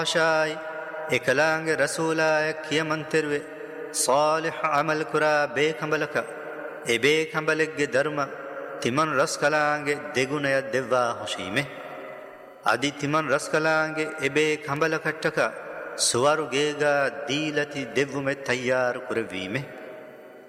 شاي إكلانج رسولا كيمن تروي صالح عمل كرا بيكمبلك إبيكمبلك درم تمن رسكلانج دغنا دوا هشيمه أدي تمن رسكلانج إبيكمبلكට්ටක සුවරු ගේගා දීලති දෙව්වමෙ තයාර කරවීමේ